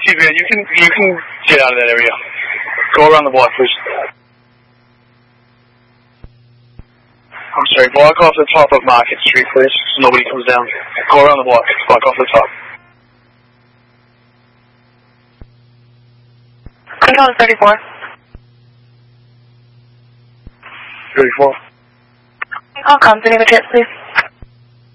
Excuse me, you can get out of that area. Go around the block, please. I'm sorry, block off the top of Market Street, please, so nobody comes down. Go around the block off the top. Control 34. 34. All comms, any chance, please?